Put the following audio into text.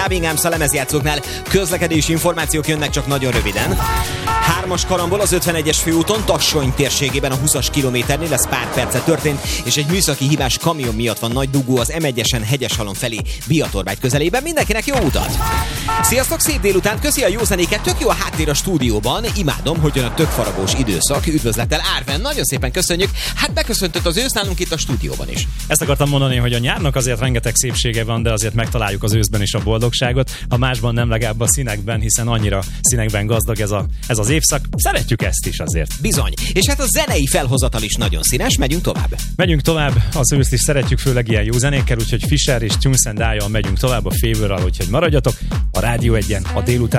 Birmingham lemezjátszóknál közlekedési információk jönnek csak nagyon röviden. 3-as karambol az 51-es főúton, Tassony térségében a 20-as kilométernél, ez pár perce történt, és egy műszaki hibás kamion miatt van nagy dugó az M1-esen Hegyeshalom felé Biatorvágy közelében. Mindenkinek jó utat! Sziasztok, szép délután, köszi a jó zenéket, tök jó a háttér a stúdióban, imádom, hogy jön a tökfaragós időszak, üdvözlettel Árven, nagyon szépen köszönjük, hát beköszöntött az ősz nálunk itt a stúdióban is. Ezt akartam mondani, hogy a nyárnak azért rengeteg szépsége van, de azért megtaláljuk az őszben is a boldogságot, ha másban nem legalább a színekben, hiszen annyira színekben gazdag ez az évszak. Szeretjük ezt is azért. Bizony. És hát a zenei felhozatal is nagyon színes, megyünk tovább. Megyünk tovább, az őszt is szeretjük, főleg ilyen jó zenékkel, úgyhogy Fisher és Tunes and I-jal megyünk tovább a Favorral, úgyhogy maradjatok a Rádió 1-en a délután